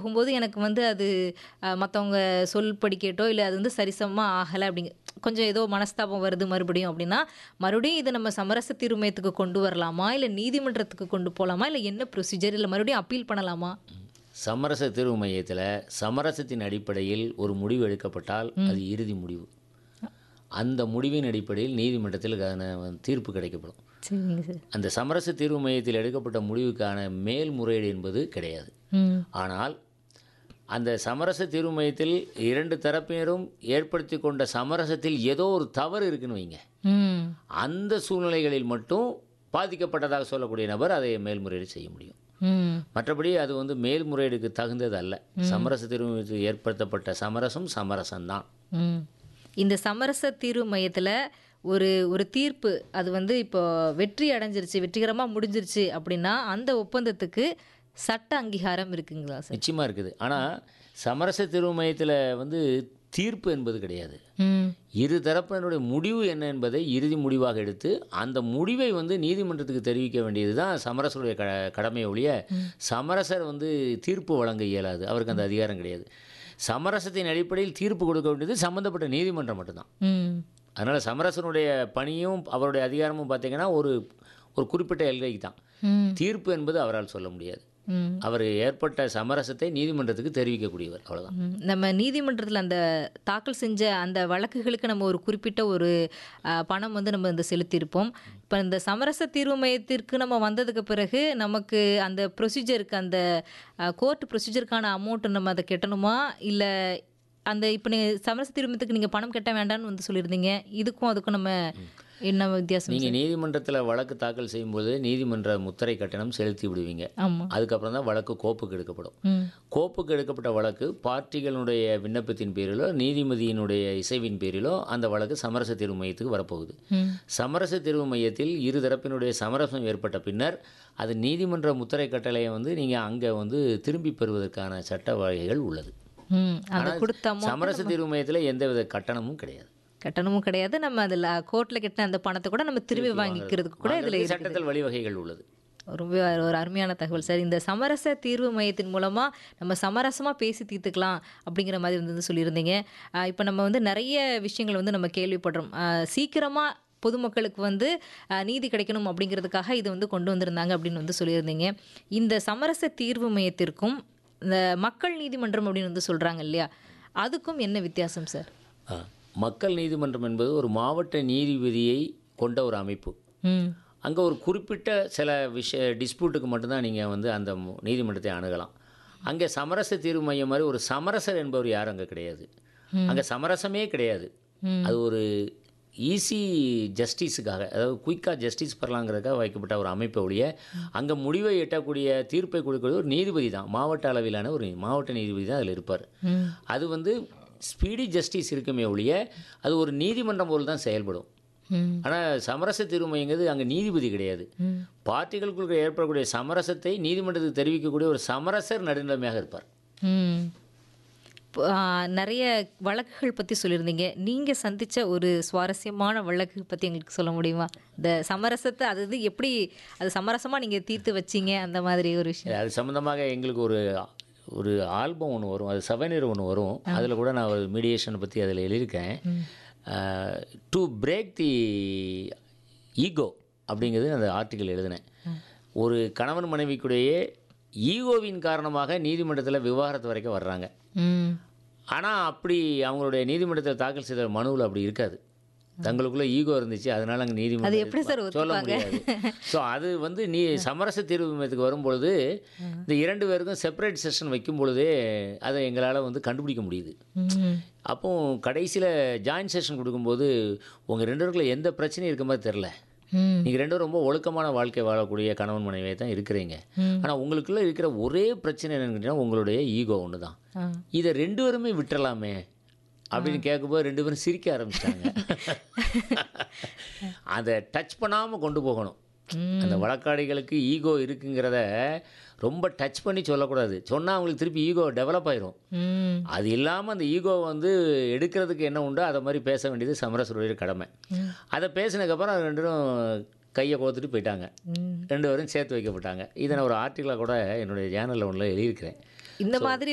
போகும்போது எனக்கு வந்து அது மத்தவங்க சொல்படி கேட்டோ, இல்ல அது வந்து சரிசமமா ஆகல அப்படிங்க கொஞ்சம் ஏதோ மனஸ்தாபம் வருது மறுபடியும் அப்படின்னா, மறுபடியும் இத நம்ம சமரச தீர்வு மையத்துக்கு கொண்டு வரலாமா? இல்ல நீதிமன்றத்துக்கு கொண்டு போலாமா? இல்ல என்ன ப்ரொசீஜர்? இல்ல மறுபடியும் அப்பீல் பண்ணலாமா? சமரச தீர்வு மையத்தில் சமரசத்தின் அடிப்படையில் ஒரு முடிவு எடுக்கப்பட்டால் அது இறுதி முடிவு. அந்த முடிவின் அடிப்படையில் நீதிமன்றத்தில் தீர்ப்பு கிடைக்கப்படும். சரிங்க சார். அந்த சமரச தீர்வு மையத்தில் எடுக்கப்பட்ட முடிவுக்கான மேல்முறையீடு என்பது கிடையாது. ம். ஆனால் அந்த சமரச தீர்வு மையத்தில் 2 தரப்பினரும் ஏற்படுத்தி கொண்ட சமரசத்தில் ஏதோ ஒரு தவறு இருக்குன்னு வைங்க. ம். அந்த சூழ்நிலைகளில் மட்டும் பாதிக்கப்பட்டதாக சொல்லக்கூடிய நபர் அதை மேல்முறையீடு செய்ய முடியும். ம். மற்றபடி அது வந்து மேல்முறையீடுக்கு தகுந்தது அல்ல. சமரச தீர்வு மையத்தில் ஏற்படுத்தப்பட்ட சமரசம்தான். ம். இந்த சமரச தீர்வு மையத்துல ஒரு ஒரு தீர்ப்பு அது வந்து இப்போ வெற்றி அடைஞ்சிருச்சு, வெற்றிகரமா முடிஞ்சிருச்சு அப்படின்னா, அந்த ஒப்பந்தத்துக்கு சட்ட அங்கீகாரம் இருக்குங்களா சார்? நிச்சயமா இருக்குது. ஆனால் சமரச தீர்வு மையத்தில் வந்து தீர்ப்பு என்பது கிடையாது. ம். இரு தரப்பினருடைய முடிவு என்ன என்பதை இறுதி முடிவாக எடுத்து அந்த முடிவை வந்து நீதிமன்றத்துக்கு தெரிவிக்க வேண்டியது தான் சமரசருடைய கடமையை ஒழிய சமரசர் வந்து தீர்ப்பு வழங்க இயலாது. அவருக்கு அந்த அதிகாரம் கிடையாது. சமரசத்தின் அடிப்படையில் தீர்ப்பு கொடுக்க வேண்டியது சம்மந்தப்பட்ட நீதிமன்றம் மட்டும்தான். ம். அதனால் சமரசனுடைய பணியும் அவருடைய அதிகாரமும் பார்த்திங்கன்னா ஒரு ஒரு குறிப்பிட்ட எல்கைக்கு தான். ம். தீர்ப்பு என்பது அவரால் சொல்ல முடியாது. ம். அவர் ஏற்பட்ட சமரசத்தை நீதிமன்றத்துக்கு தெரிவிக்கக்கூடியவர், அவ்வளோதான். நம்ம நீதிமன்றத்தில் அந்த தாக்கல் செஞ்ச அந்த வழக்குகளுக்கு நம்ம ஒரு குறிப்பிட்ட ஒரு பணம் வந்து நம்ம இந்த செலுத்தியிருப்போம். இப்போ இந்த சமரச தீர்வு மையத்திற்கு நம்ம வந்ததுக்கு பிறகு நமக்கு அந்த ப்ரொசீஜருக்கு அந்த கோர்ட் ப்ரொசீஜருக்கான அமௌண்ட் நம்ம அதை கட்டணுமா? இல்லை அந்த இப்போ நீங்கள் சமரச தீர்வு மையத்துக்கு நீங்கள் பணம் கட்ட வேண்டாம்னு வந்து சொல்லியிருந்தீங்க. இதுக்கும் அதுக்கும் நம்ம என்ன வித்தியாசம்? நீங்கள் நீதிமன்றத்தில் வழக்கு தாக்கல் செய்யும்போது நீதிமன்ற முத்திரை கட்டணம் செலுத்தி விடுவீங்க. ஆமாம். அதுக்கப்புறம் தான் வழக்கு கோப்புக்கு எடுக்கப்படும். ம். கோப்புக்கு எடுக்கப்பட்ட வழக்கு பார்ட்டிகளுடைய விண்ணப்பத்தின் பேரிலோ நீதிபதியினுடைய இசைவின் பேரிலோ அந்த வழக்கு சமரச தீர்வு மையத்துக்கு வரப்போகுது. ம். சமரச தீர்வு மையத்தில் இரு தரப்பினுடைய சமரசம் ஏற்பட்ட பின்னர் அது நீதிமன்ற முத்திரை கட்டளையை வந்து நீங்கள் அங்கே வந்து திரும்பி பெறுவதற்கான சட்ட வகைகள் உள்ளது. ம். அதை கொடுத்த சமரச தீர்வு மையத்தில் எந்தவித கட்டணமும் கிடையாது. கட்டணமும் கிடையாது. நம்ம அதில் கோர்ட்டில் கட்டின அந்த பணத்தை கூட நம்ம திரும்பி வாங்கிக்கிறதுக்கு கூட இதில் சட்டத்தில் வழிவகைகள் உள்ளது. ரொம்ப ஒரு அருமையான தகவல் சார். இந்த சமரச தீர்வு மையத்தின் மூலமாக நம்ம சமரசமாக பேசி தீர்த்துக்கலாம் அப்படிங்கிற மாதிரி வந்து சொல்லியிருந்தீங்க. இப்போ நம்ம வந்து நிறைய விஷயங்கள் வந்து நம்ம கேள்விப்படுறோம். சீக்கிரமாக பொதுமக்களுக்கு வந்து நீதி கிடைக்கணும் அப்படிங்கிறதுக்காக இது வந்து கொண்டு வந்திருந்தாங்க அப்படின்னு வந்து சொல்லியிருந்தீங்க. இந்த சமரச தீர்வு மையத்திற்கும் இந்த மக்கள் நீதிமன்றம் அப்படின்னு வந்து சொல்கிறாங்க இல்லையா, அதுக்கும் என்ன வித்தியாசம் சார்? மக்கள் நீதிமன்றம் என்பது ஒரு மாவட்ட நீதிபதியை கொண்ட ஒரு அமைப்பு. அங்கே ஒரு குறிப்பிட்ட சில டிஸ்பியூட்டுக்கு மட்டும்தான் நீங்கள் வந்து அந்த நீதிமன்றத்தை அணுகலாம். அங்கே சமரச தீர்வு மையம் மாதிரி ஒரு சமரசர் என்பவர் யாரும் அங்கே கிடையாது. அங்கே சமரசமே கிடையாது. அது ஒரு ஈஸி ஜஸ்டிஸுக்காக, அதாவது குயிக்காக ஜஸ்டிஸ் பெறலாங்கிறதுக்காக வைக்கப்பட்ட ஒரு அமைப்பை ஒழிய அங்கே முடிவை எட்டக்கூடிய தீர்ப்பை கொடுக்கறது ஒரு நீதிபதி தான். மாவட்ட அளவிலான ஒரு மாவட்ட நீதிபதி தான் அதில் இருப்பார். அது வந்து ஸ்பீடி ஜஸ்டிஸ் இருக்குமே ஒழிய அது ஒரு நீதிமன்றம் போல் தான் செயல்படும். ஆனால் சமரச தீர்வு மையங்கிறது அங்கே நீதிபதி கிடையாது. பார்ட்டிகளுக்குள்ள ஏற்படக்கூடிய சமரசத்தை நீதிமன்றத்துக்கு தெரிவிக்கக்கூடிய ஒரு சமரசர் நடுநிலைமையாக இருப்பார். நிறைய வழக்குகள் பற்றி சொல்லியிருந்தீங்க. நீங்கள் சந்தித்த ஒரு சுவாரஸ்யமான வழக்கு பற்றி எங்களுக்கு சொல்ல முடியுமா? இந்த சமரசத்தை அது எப்படி அது சமரசமாக நீங்கள் தீர்த்து வச்சிங்க அந்த மாதிரி ஒரு விஷயம். அது சம்மந்தமாக எங்களுக்கு ஒரு ஆல்பம் ஒன்று வரும், அது சவனீர் ஒன்று வரும். அதில் கூட நான் ஒரு மீடியேஷனை பற்றி அதில் எழுதியிருக்கேன். டு பிரேக் தி ஈகோ அப்படிங்கிறது அந்த ஆர்டிக்கல் எழுதினேன். ஒரு கணவன் மனைவிக்குடைய ஈகோவின் காரணமாக நீதிமன்றத்தில் விவாகரத்து வரைக்கும் வர்றாங்க. ஆனால் அப்படி அவங்களுடைய நீதிமன்றத்தில் தாக்கல் செய்த மனுவில் அப்படி இருக்காது. தங்களுக்குள்ளே ஈகோ இருந்துச்சு, அதனால் அங்கே நீதிமன்றம் சொல்ல முடியாது. ஸோ அது வந்து சமரச தீர்வு மையத்துக்கு வரும்பொழுது இந்த 2 பேருக்கும் செப்பரேட் செஷன் வைக்கும் பொழுதே அதை எங்களால் வந்து கண்டுபிடிக்க முடியுது. அப்போ கடைசியில் ஜாயின்ட் செஷன் கொடுக்கும்போது உங்கள் 2 பேருக்குள்ள எந்த பிரச்சனையும் இருக்க மாதிரி தெரில. நீங்கள் 2 பேரும் ரொம்ப ஒழுக்கமான வாழ்க்கை வாழக்கூடிய கணவன் மனைவியை தான் இருக்கிறீங்க. ஆனால் உங்களுக்குள்ளே இருக்கிற ஒரே பிரச்சனை என்னன்னு கேட்டிங்கன்னா உங்களுடைய ஈகோ ஒன்று தான். இதை 2 பேருமே விட்டுறலாமே அப்படின்னு கேட்கும்போது 2 பேரும் சிரிக்க ஆரம்பிச்சிட்டாங்க. அதை டச் பண்ணாமல் கொண்டு போகணும். அந்த வழக்காடிகளுக்கு ஈகோ இருக்குங்கிறத ரொம்ப டச் பண்ணி சொல்லக்கூடாது. சொன்னால் அவங்களுக்கு திருப்பி ஈகோ டெவலப் ஆயிரும். அது இல்லாமல் அந்த ஈகோ வந்து எடுக்கிறதுக்கு என்ன உண்டோ அதை மாதிரி பேச வேண்டியது சமரசருடைய கடமை. அதை பேசினதுக்கப்புறம் 2 பேரும் கையை கோத்துட்டு போயிட்டாங்க. 2 பேரும் சேர்த்து வைக்கப்பட்டாங்க. இதை நான் ஒரு ஆர்டிக்கலாக கூட என்னுடைய சேனலில் ஒன்றில் எழுதியிருக்கிறேன். இந்த மாதிரி